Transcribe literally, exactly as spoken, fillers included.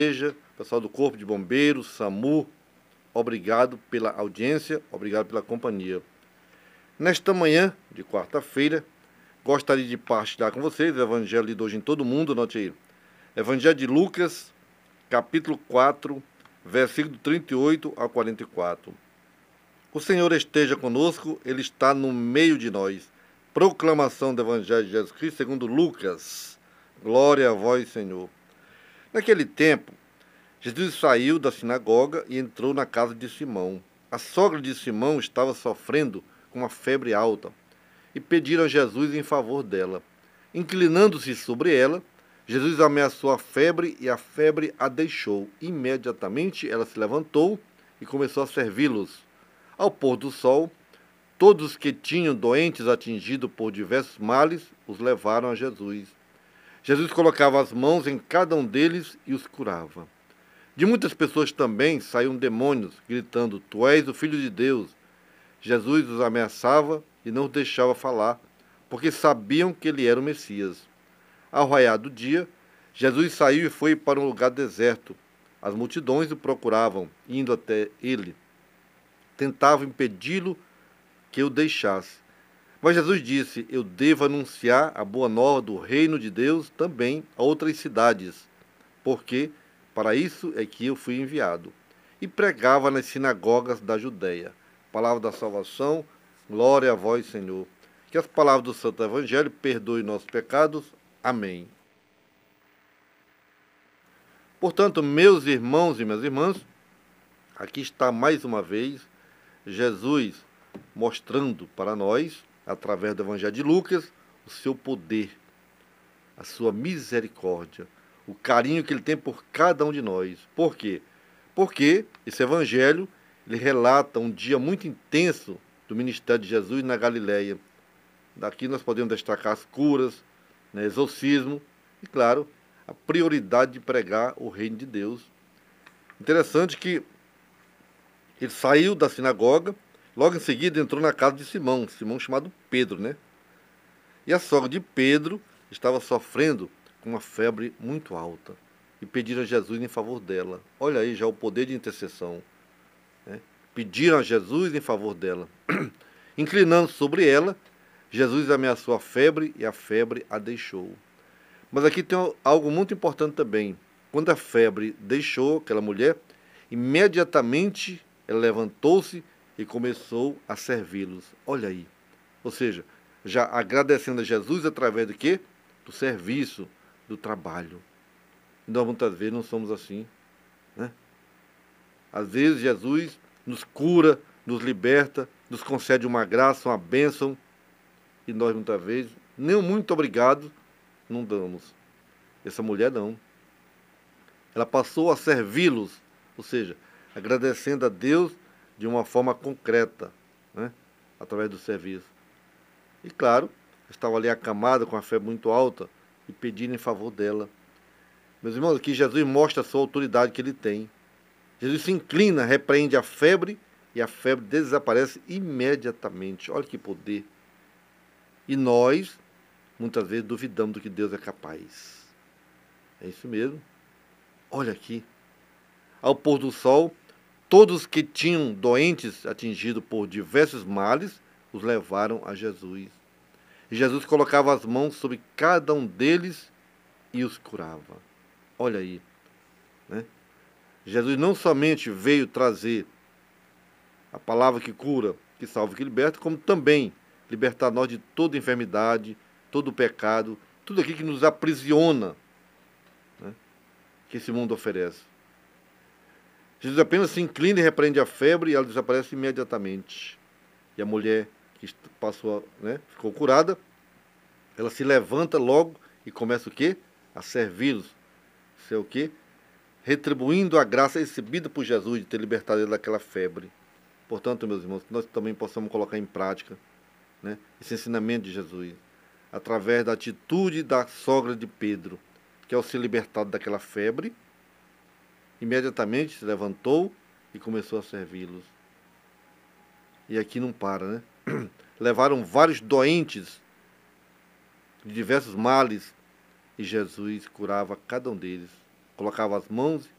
igreja, pessoal do Corpo de Bombeiros, SAMU, obrigado pela audiência, obrigado pela companhia. Nesta manhã de quarta-feira, gostaria de partilhar com vocês o Evangelho lido hoje em todo mundo, note aí. Evangelho de Lucas, capítulo quatro, versículo trinta e oito a quarenta e quatro. O Senhor esteja conosco, Ele está no meio de nós. Proclamação do Evangelho de Jesus Cristo segundo Lucas. Glória a vós, Senhor. Naquele tempo, Jesus saiu da sinagoga e entrou na casa de Simão. A sogra de Simão estava sofrendo com uma febre alta e pediram a Jesus em favor dela. Inclinando-se sobre ela, Jesus ameaçou a febre e a febre a deixou. Imediatamente ela se levantou e começou a servi-los. Ao pôr do sol, todos que tinham doentes atingidos por diversos males os levaram a Jesus. Jesus colocava as mãos em cada um deles e os curava. De muitas pessoas também saíam demônios, gritando: Tu és o Filho de Deus. Jesus os ameaçava e não os deixava falar, porque sabiam que ele era o Messias. Ao raiar do dia, Jesus saiu e foi para um lugar deserto. As multidões o procuravam, indo até ele. Tentavam impedi-lo que o deixasse. Mas Jesus disse: Eu devo anunciar a boa nova do reino de Deus também a outras cidades, porque para isso é que eu fui enviado. E pregava nas sinagogas da Judéia. Palavra da salvação, glória a vós, Senhor. Que as palavras do Santo Evangelho perdoem nossos pecados. Amém. Portanto, meus irmãos e minhas irmãs, aqui está mais uma vez Jesus mostrando para nós, através do Evangelho de Lucas, o seu poder, a sua misericórdia, o carinho que ele tem por cada um de nós. Por quê? Porque esse Evangelho ele relata um dia muito intenso do ministério de Jesus na Galileia. Daqui nós podemos destacar as curas, né, exorcismo e, claro, a prioridade de pregar o reino de Deus. Interessante que ele saiu da sinagoga, logo em seguida entrou na casa de Simão, Simão chamado Pedro, né? E a sogra de Pedro estava sofrendo com uma febre muito alta e pediram a Jesus em favor dela. Olha aí já o poder de intercessão, né? Pediram a Jesus em favor dela. Inclinando sobre ela, Jesus ameaçou a febre e a febre a deixou. Mas aqui tem algo muito importante também. Quando a febre deixou aquela mulher, imediatamente ela levantou-se e começou a servi-los. Olha aí. Ou seja, já agradecendo a Jesus através do quê? Do serviço, do trabalho. E nós muitas vezes não somos assim, né? Às vezes Jesus nos cura, nos liberta, nos concede uma graça, uma bênção, e nós muitas vezes, nem um muito obrigado, não damos. Essa mulher não. Ela passou a servi-los, ou seja, agradecendo a Deus de uma forma concreta, né? Através do serviço. E claro, estava ali acamada com a febre muito alta e pedindo em favor dela. Meus irmãos, aqui Jesus mostra a sua autoridade que ele tem. Jesus se inclina, repreende a febre e a febre desaparece imediatamente. Olha que poder. E nós, muitas vezes, duvidamos do que Deus é capaz. É isso mesmo. Olha aqui. Ao pôr do sol, todos que tinham doentes atingidos por diversos males, os levaram a Jesus. E Jesus colocava as mãos sobre cada um deles e os curava. Olha aí, né? Jesus não somente veio trazer a palavra que cura, que salva, que liberta, como também libertar nós de toda enfermidade, todo pecado, tudo aquilo que nos aprisiona, né, que esse mundo oferece. Jesus apenas se inclina e repreende a febre e ela desaparece imediatamente. E a mulher que passou, né, ficou curada, ela se levanta logo e começa o quê? A servi-los. Isso é o quê? Retribuindo a graça recebida por Jesus de ter libertado ele daquela febre. Portanto, meus irmãos, que nós também possamos colocar em prática, né, esse ensinamento de Jesus, através da atitude da sogra de Pedro, que ao ser libertado daquela febre, imediatamente se levantou e começou a servi-los. E aqui não para, né? Levaram vários doentes de diversos males e Jesus curava cada um deles. colocava as mãos